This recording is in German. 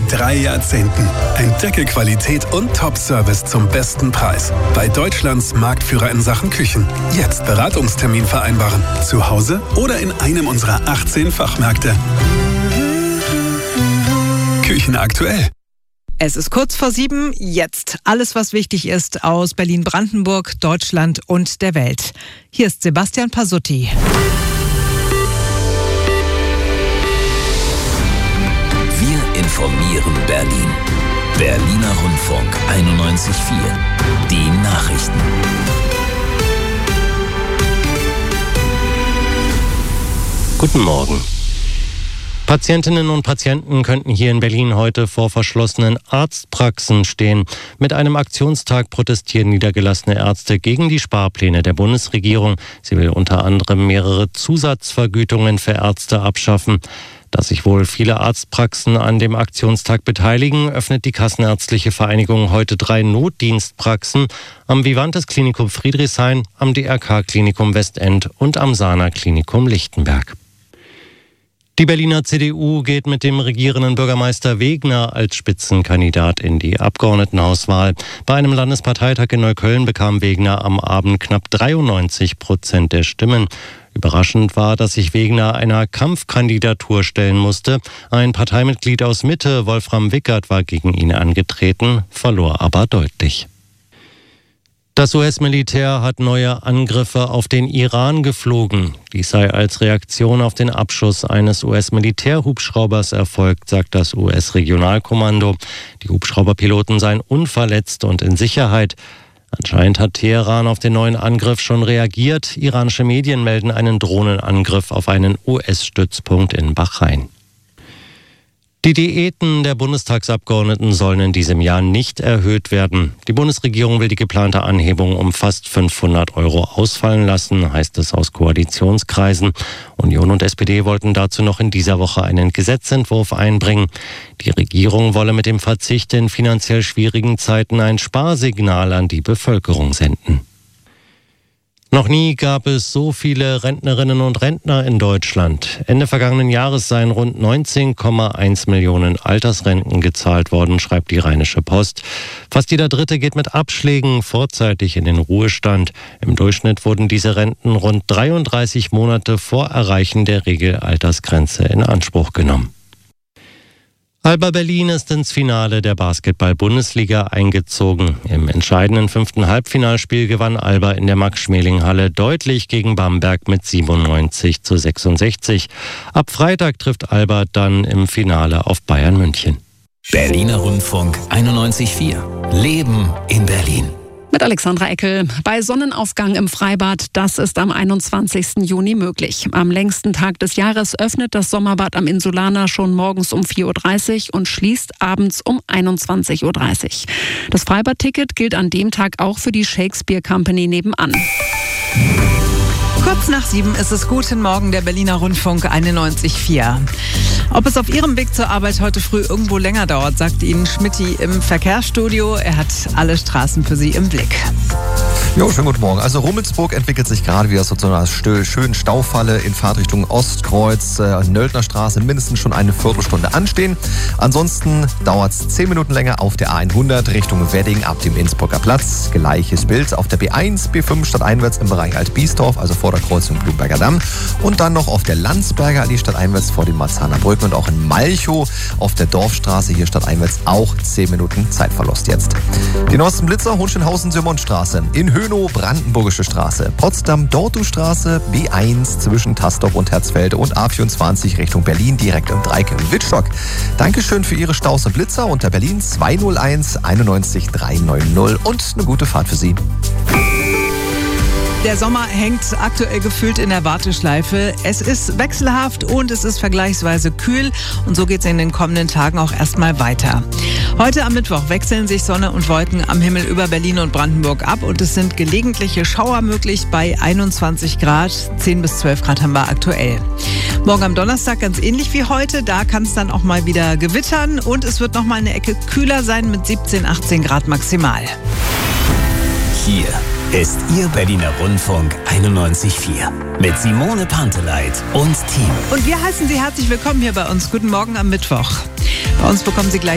3 Jahrzehnten. Entdecke Qualität und Top-Service zum besten Preis. Bei Deutschlands Marktführer in Sachen Küchen. Jetzt Beratungstermin vereinbaren. Zu Hause oder in einem unserer 18 Fachmärkte. Küchen aktuell. Es ist kurz vor 7, jetzt alles, was wichtig ist aus Berlin-Brandenburg, Deutschland und der Welt. Hier ist Sebastian Pasutti. Wir informieren Berlin. Berliner Rundfunk 91.4. Die Nachrichten. Guten Morgen. Patientinnen und Patienten könnten hier in Berlin heute vor verschlossenen Arztpraxen stehen. Mit einem Aktionstag protestieren niedergelassene Ärzte gegen die Sparpläne der Bundesregierung. Sie will unter anderem mehrere Zusatzvergütungen für Ärzte abschaffen. Dass sich wohl viele Arztpraxen an dem Aktionstag beteiligen, öffnet die Kassenärztliche Vereinigung heute 3 Notdienstpraxen am Vivantes Klinikum Friedrichshain, am DRK Klinikum Westend und am Sana Klinikum Lichtenberg. Die Berliner CDU geht mit dem regierenden Bürgermeister Wegner als Spitzenkandidat in die Abgeordnetenhauswahl. Bei einem Landesparteitag in Neukölln bekam Wegner am Abend knapp 93% der Stimmen. Überraschend war, dass sich Wegner einer Kampfkandidatur stellen musste. Ein Parteimitglied aus Mitte, Wolfram Wickert, war gegen ihn angetreten, verlor aber deutlich. Das US-Militär hat neue Angriffe auf den Iran geflogen. Dies sei als Reaktion auf den Abschuss eines US-Militärhubschraubers erfolgt, sagt das US-Regionalkommando. Die Hubschrauberpiloten seien unverletzt und in Sicherheit. Anscheinend hat Teheran auf den neuen Angriff schon reagiert. Iranische Medien melden einen Drohnenangriff auf einen US-Stützpunkt in Bahrain. Die Diäten der Bundestagsabgeordneten sollen in diesem Jahr nicht erhöht werden. Die Bundesregierung will die geplante Anhebung um fast 500 € ausfallen lassen, heißt es aus Koalitionskreisen. Union und SPD wollten dazu noch in dieser Woche einen Gesetzentwurf einbringen. Die Regierung wolle mit dem Verzicht in finanziell schwierigen Zeiten ein Sparsignal an die Bevölkerung senden. Noch nie gab es so viele Rentnerinnen und Rentner in Deutschland. Ende vergangenen Jahres seien rund 19,1 Millionen Altersrenten gezahlt worden, schreibt die Rheinische Post. Fast jeder Dritte geht mit Abschlägen vorzeitig in den Ruhestand. Im Durchschnitt wurden diese Renten rund 33 Monate vor Erreichen der Regelaltersgrenze in Anspruch genommen. Alba Berlin ist ins Finale der Basketball-Bundesliga eingezogen. Im entscheidenden 5. Halbfinalspiel gewann Alba in der Max-Schmeling-Halle deutlich gegen Bamberg mit 97:66. Ab Freitag trifft Alba dann im Finale auf Bayern München. Berliner Rundfunk 91.4. Leben in Berlin. Mit Alexandra Eckel. Bei Sonnenaufgang im Freibad, das ist am 21. Juni möglich. Am längsten Tag des Jahres öffnet das Sommerbad am Insulaner schon morgens um 4:30 Uhr und schließt abends um 21:30 Uhr. Das Freibadticket gilt an dem Tag auch für die Shakespeare Company nebenan. Kurz nach 7 ist es Guten Morgen, der Berliner Rundfunk 91.4. Ob es auf Ihrem Weg zur Arbeit heute früh irgendwo länger dauert, sagt Ihnen Schmitty im Verkehrsstudio. Er hat alle Straßen für Sie im Blick. Jo, schönen guten Morgen. Also Rummelsburg entwickelt sich gerade wieder so zu einer schönen Staufalle in Fahrtrichtung Ostkreuz, Nöldner Straße, mindestens schon eine Viertelstunde anstehen. Ansonsten dauert es 10 Minuten länger auf der A100 Richtung Wedding ab dem Innsbrucker Platz. Gleiches Bild auf der B1, B5 stadteinwärts im Bereich Alt-Biesdorf, also vor der Kreuzung Blumberger Damm. Und dann noch auf der Landsberger Allee stadteinwärts vor den Marzahner Brücken und auch in Malchow auf der Dorfstraße hier stadteinwärts auch 10 Minuten Zeitverlust jetzt. Die neuesten Blitzer, Hohenschönhausen-Symondstraße, in Hönow, Brandenburgische Straße, Potsdam-Dortustraße, B1 zwischen Tastorf und Herzfelde und A24 Richtung Berlin direkt im Dreieck Wittstock. Dankeschön für Ihre Staus und Blitzer unter Berlin 201 91 390 und eine gute Fahrt für Sie. Der Sommer hängt aktuell gefühlt in der Warteschleife. Es ist wechselhaft und es ist vergleichsweise kühl. Und so geht es in den kommenden Tagen auch erstmal weiter. Heute am Mittwoch wechseln sich Sonne und Wolken am Himmel über Berlin und Brandenburg ab. Und es sind gelegentliche Schauer möglich bei 21 Grad. 10 bis 12 Grad haben wir aktuell. Morgen am Donnerstag ganz ähnlich wie heute. Da kann es dann auch mal wieder gewittern. Und es wird noch mal eine Ecke kühler sein mit 17, 18 Grad maximal. Hier ist Ihr Berliner Rundfunk 91.4 mit Simone Panteleit und Team. Und wir heißen Sie herzlich willkommen hier bei uns. Guten Morgen am Mittwoch. Bei uns bekommen Sie gleich